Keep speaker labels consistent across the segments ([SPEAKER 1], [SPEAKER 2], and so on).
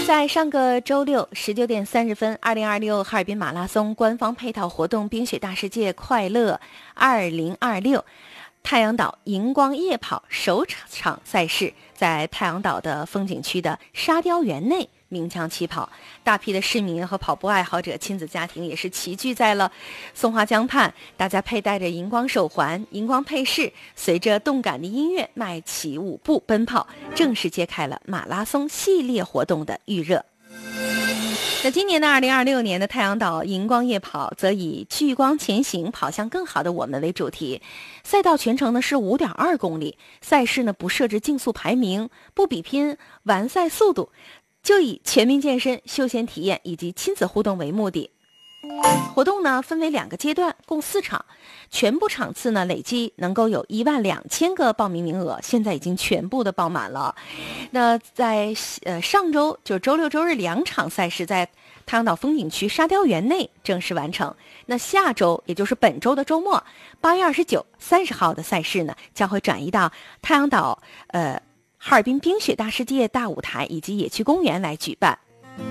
[SPEAKER 1] 在上个周六19点30分，2026哈尔滨马拉松官方配套活动冰雪大世界快乐2026太阳岛荧光夜跑首场赛事在太阳岛的风景区的沙雕园内鸣枪起跑，大批的市民和跑步爱好者、亲子家庭也是齐聚在了松花江畔，大家佩戴着荧光手环、荧光配饰，随着动感的音乐迈起舞步奔跑，正式揭开了马拉松系列活动的预热。那今年的2026年的太阳岛荧光夜跑则以聚光前行，跑向更好的我们为主题。赛道全程呢是5.2公里，赛事呢不设置竞速排名，不比拼完赛速度，就以全民健身、休闲体验以及亲子互动为目的。活动呢分为2个阶段，共4场，全部场次呢累计能够有12000个报名名额，现在已经全部的报满了。那在上周就周六周日2场赛事在太阳岛风景区沙雕园内正式完成。那下周也就是本周的周末8月29、30号的赛事呢将会转移到太阳岛哈尔滨冰雪大世界大舞台以及野区公园来举办。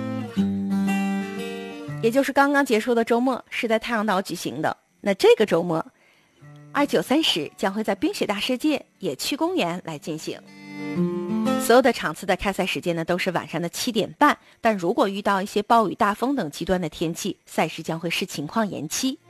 [SPEAKER 1] 也就是刚刚结束的周末是在太阳岛举行的，那这个周末29、30将会在冰雪大世界野区公园来进行。所有的场次的开赛时间呢都是晚上的7点半，但如果遇到一些暴雨、大风等极端的天气，赛事将会视情况延期。